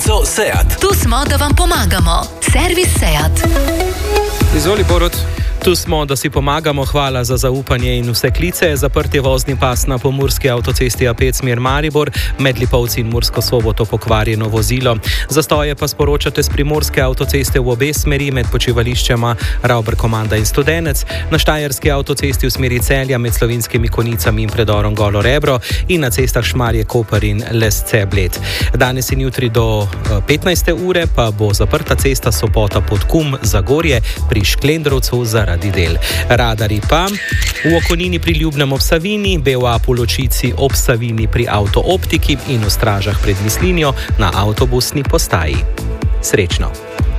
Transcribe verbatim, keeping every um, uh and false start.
Avtocelico Seat. Tu smo, da vam pomagamo. Servis Seat. Izvoli, Borut. Tu smo, da si pomagamo, hvala za zaupanje in vse klice. Zaprt je vozni pas na pomurski avtocesti A pet smer Maribor, med Lipovci in Mursko Soboto pokvarjeno vozilo. Zastoje pa sporočate s primorske avtoceste v obe smeri med počivališčema Ravber Komanda in Studenec, na štajerski avtocesti v smeri Celja med Slovenskimi Konicami in predorom Golo Rebro in na cestah Šmarje Koper in Lesce Bled. Danes in jutri do petnajste ure pa bo zaprta cesta Sopota pod Kum Zagorje pri Šklendrovcu zaradi del. Radari pa v Okonini pri Ljubnem ob Savini, B V A po Ločici ob Savini pri Avtooptiki in v Stražah pred Mislinjo na avtobusni postaji. Srečno!